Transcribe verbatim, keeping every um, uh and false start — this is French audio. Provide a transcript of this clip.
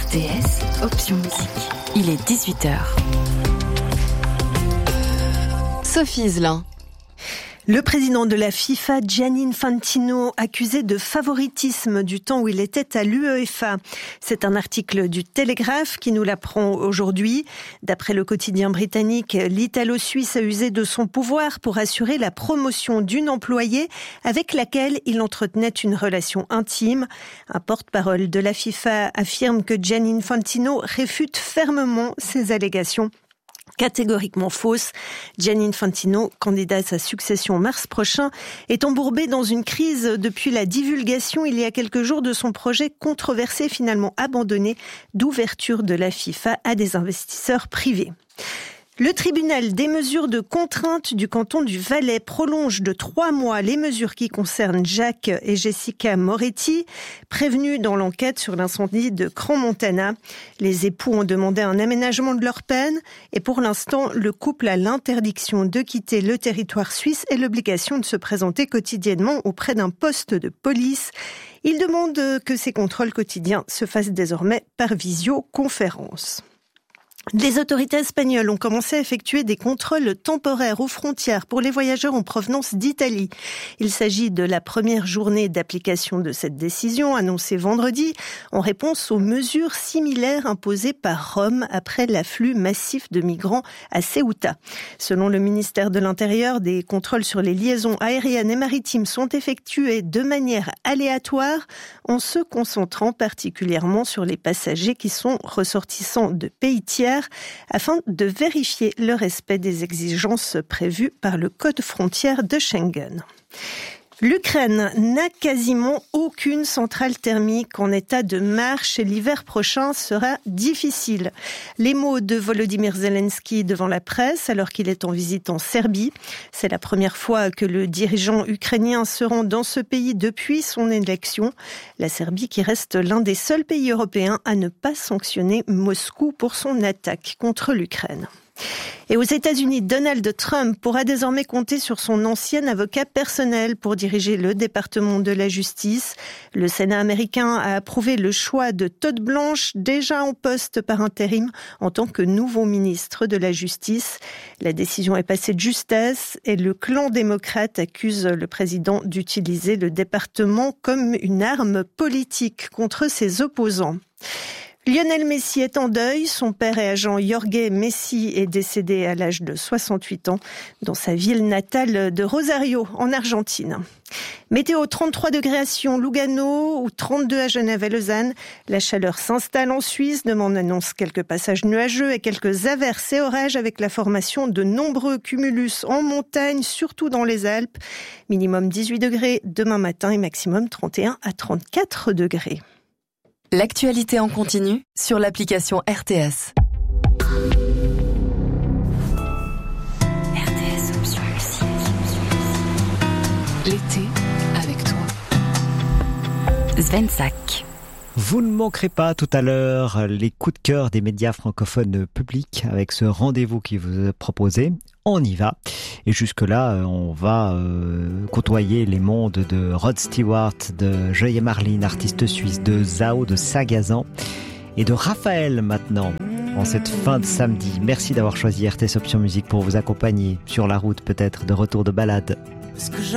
R T S, option musique. Il est dix-huit heures. Sophie Iselin. Le président de la FIFA, Gianni Infantino, accusé de favoritisme du temps où il était à l'UEFA. C'est un article du Télégraphe qui nous l'apprend aujourd'hui. D'après le quotidien britannique, l'Italo-Suisse a usé de son pouvoir pour assurer la promotion d'une employée avec laquelle il entretenait une relation intime. Un porte-parole de la FIFA affirme que Gianni Infantino réfute fermement ces allégations. Catégoriquement fausse. Gianni Infantino, candidat à sa succession en mars prochain, est embourbé dans une crise depuis la divulgation il y a quelques jours de son projet controversé finalement abandonné d'ouverture de la FIFA à des investisseurs privés. Le tribunal des mesures de contrainte du canton du Valais prolonge de trois mois les mesures qui concernent Jacques et Jessica Moretti, prévenus dans l'enquête sur l'incendie de Crans-Montana. Les époux ont demandé un aménagement de leur peine et pour l'instant, le couple a l'interdiction de quitter le territoire suisse et l'obligation de se présenter quotidiennement auprès d'un poste de police. Il demande que ces contrôles quotidiens se fassent désormais par visioconférence. Les autorités espagnoles ont commencé à effectuer des contrôles temporaires aux frontières pour les voyageurs en provenance d'Italie. Il s'agit de la première journée d'application de cette décision annoncée vendredi en réponse aux mesures similaires imposées par Rome après l'afflux massif de migrants à Ceuta. Selon le ministère de l'Intérieur, des contrôles sur les liaisons aériennes et maritimes sont effectués de manière aléatoire en se concentrant particulièrement sur les passagers qui sont ressortissants de pays tiers afin de vérifier le respect des exigences prévues par le Code frontière de Schengen. L'Ukraine n'a quasiment aucune centrale thermique en état de marche et l'hiver prochain sera difficile. Les mots de Volodymyr Zelensky devant la presse alors qu'il est en visite en Serbie. C'est la première fois que le dirigeant ukrainien se rend dans ce pays depuis son élection. La Serbie qui reste l'un des seuls pays européens à ne pas sanctionner Moscou pour son attaque contre l'Ukraine. Et aux États-Unis, Donald Trump pourra désormais compter sur son ancien avocat personnel pour diriger le département de la justice. Le Sénat américain a approuvé le choix de Todd Blanche, déjà en poste par intérim, en tant que nouveau ministre de la Justice. La décision est passée de justesse et le clan démocrate accuse le président d'utiliser le département comme une arme politique contre ses opposants. Lionel Messi est en deuil. Son père et agent Jorge Messi est décédé à l'âge de soixante-huit ans dans sa ville natale de Rosario, en Argentine. Météo, trente-trois degrés à Sion, Lugano ou trente-deux à Genève et Lausanne. La chaleur s'installe en Suisse. Demain, on annonce quelques passages nuageux et quelques averses et orages avec la formation de nombreux cumulus en montagne, surtout dans les Alpes. Minimum dix-huit degrés demain matin et maximum trente et un à trente-quatre degrés. L'actualité en continu sur l'application R T S. R T S option musique. L'été avec toi. Svensak. Vous ne manquerez pas tout à l'heure les coups de cœur des médias francophones publics avec ce rendez-vous qui vous est proposé. On y va. Et jusque-là, on va euh, côtoyer les mondes de Rod Stewart, de Joye Marlin, artiste suisse, de Zao, de Sagazan et de Raphaël maintenant, en cette fin de samedi. Merci d'avoir choisi R T S Option Musique pour vous accompagner sur la route peut-être de retour de balade.